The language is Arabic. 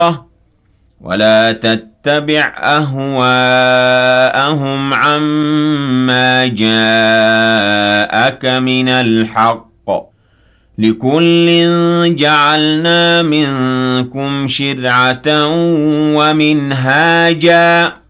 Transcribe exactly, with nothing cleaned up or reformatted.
ولا تتبع أهواءهم عما جاءك من الحق لكل جعلنا منكم شرعة ومنهاجا